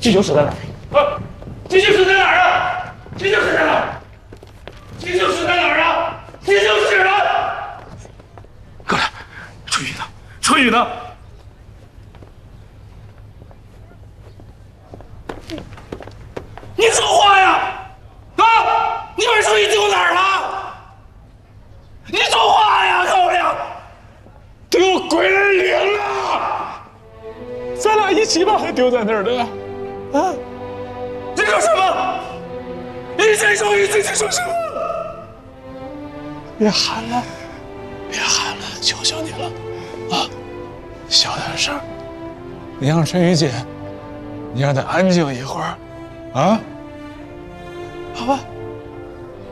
急救室在哪儿？急救室在哪儿啊？急救室在哪儿？急救室在哪儿啊？急救室呢？过来，春雨呢？春雨呢？你说话呀！啊！你把春雨丢哪儿了？你说话呀，高粱！给我归来领了！咱俩一起把他丢在那儿的呀！啊！你说什么？你先说一句，你说什么？别喊了，别喊了，求求你了，啊！小点声，你让陈雨姐，你让她安静一会儿，啊？好吧。